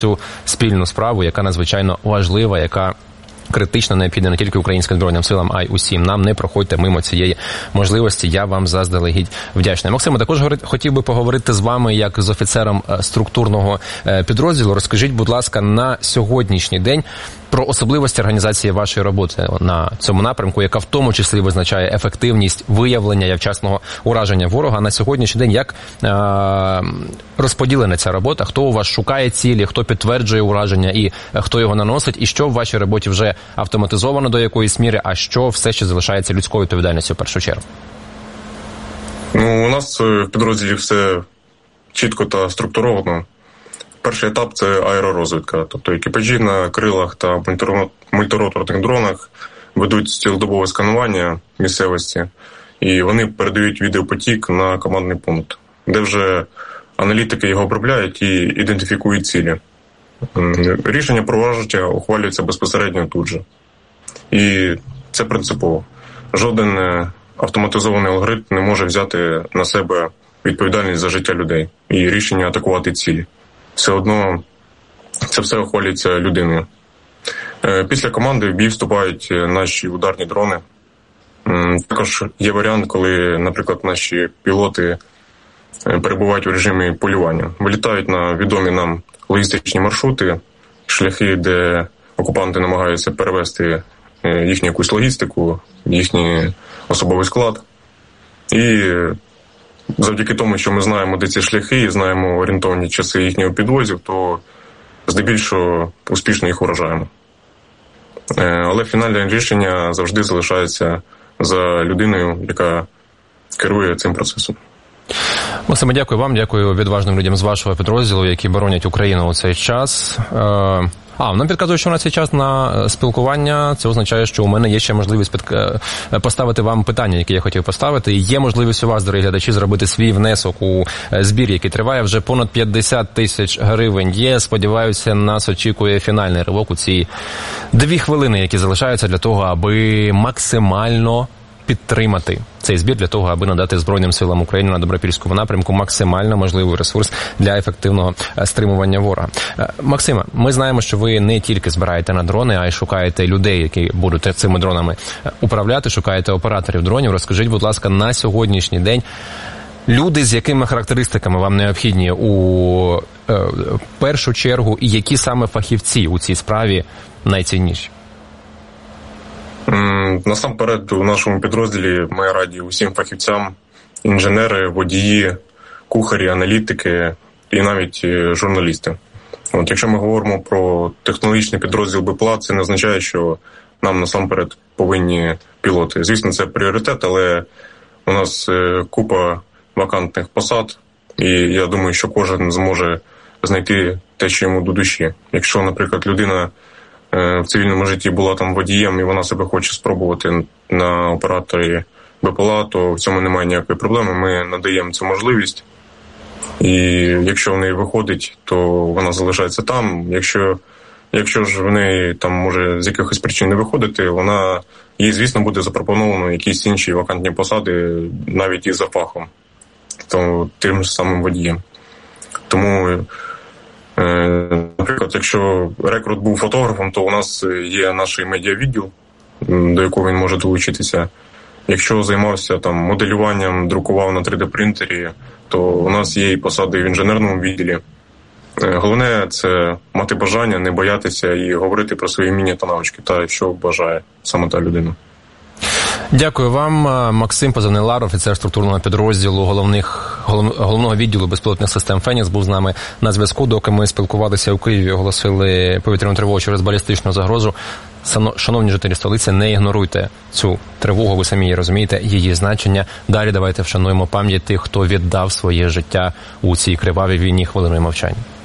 цю спільну справу, яка надзвичайно важлива, яка критично необхідна не тільки українським Збройним силам, а й усім нам. Не проходьте мимо цієї можливості. Я вам заздалегідь вдячний. Максиме, також хотів би поговорити з вами як з офіцером структурного підрозділу. Розкажіть, будь ласка, на сьогоднішній день про особливості організації вашої роботи на цьому напрямку, яка в тому числі визначає ефективність виявлення і вчасного ураження ворога. На сьогоднішній день як розподілена ця робота? Хто у вас шукає цілі, хто підтверджує ураження і хто його наносить? І що в вашій роботі вже автоматизовано до якоїсь міри, а що все ще залишається людською відповідальністю в першу чергу? У нас в підрозділі все чітко та структуровано. Перший етап – це аеророзвідка, тобто екіпажі на крилах та мультироторних дронах ведуть цілодобове сканування місцевості, і вони передають відеопотік на командний пункт, де вже аналітики його обробляють і ідентифікують цілі. Рішення про ураження ухвалюється безпосередньо тут же. І це принципово. Жоден автоматизований алгоритм не може взяти на себе відповідальність за життя людей і рішення атакувати цілі. Все одно це все ухвалюється людиною. Після команди в бій вступають наші ударні дрони. Також є варіант, коли, наприклад, наші пілоти перебувають у режимі полювання. Вилітають на відомі нам логістичні маршрути, шляхи, де окупанти намагаються перевести їхню якусь логістику, їхній особовий склад. І завдяки тому, що ми знаємо, де ці шляхи, і знаємо орієнтовні часи їхнього підвозів, то здебільшого успішно їх вражаємо. Але фінальне рішення завжди залишається за людиною, яка керує цим процесом. Максиме, дякую вам, дякую відважним людям з вашого підрозділу, які боронять Україну у цей час. Нам підказує, що у нас є час на спілкування. Це означає, що у мене є ще можливість поставити вам питання, які я хотів поставити. Є можливість у вас, дорогі глядачі, зробити свій внесок у збір, який триває вже понад 50 тисяч гривень. Є, сподіваюся, нас очікує фінальний ривок у ці 2 хвилини, які залишаються для того, аби максимально підтримати цей збір, для того, аби надати Збройним силам України на Добропільському напрямку максимально можливий ресурс для ефективного стримування ворога. Максиме, ми знаємо, що ви не тільки збираєте на дрони, а й шукаєте людей, які будуть цими дронами управляти, шукаєте операторів дронів. Розкажіть, будь ласка, на сьогоднішній день люди з якими характеристиками вам необхідні у першу чергу і які саме фахівці у цій справі найцінніші? Насамперед, у нашому підрозділі ми раді усім фахівцям, інженери, водії, кухарі, аналітики і навіть журналісти. Якщо ми говоримо про технологічний підрозділ БПЛА, це не означає, що нам насамперед повинні пілоти. Звісно, це пріоритет, але у нас купа вакантних посад, і я думаю, що кожен зможе знайти те, що йому до душі. Якщо, наприклад, людина в цивільному житті була там водієм і вона себе хоче спробувати на операторі БПЛА, то в цьому немає ніякої проблеми. Ми надаємо цю можливість. І якщо в неї виходить, то вона залишається там. Якщо ж в неї там може з якихось причин не виходити, їй, звісно, буде запропоновано якісь інші вакантні посади, навіть і за фахом, тим ж самим водієм. Тому, наприклад, якщо рекрут був фотографом, то у нас є наш медіавідділ, до якого він може долучитися. Якщо займався там моделюванням, друкував на 3D-принтері, то у нас є і посади в інженерному відділі. Головне – це мати бажання, не боятися і говорити про свої вміння та навички, та що бажає саме та людина. Дякую вам. Максим, позивний Лар, офіцер структурного підрозділу головного відділу безпілотних систем «Фенікс», був з нами на зв'язку. Доки ми спілкувалися у Києві, оголосили повітряну тривогу через балістичну загрозу. Шановні жителі столиці, не ігноруйте цю тривогу, ви самі розумієте її значення. Далі давайте вшануємо пам'ять тих, хто віддав своє життя у цій кривавій війні, хвилиною мовчання.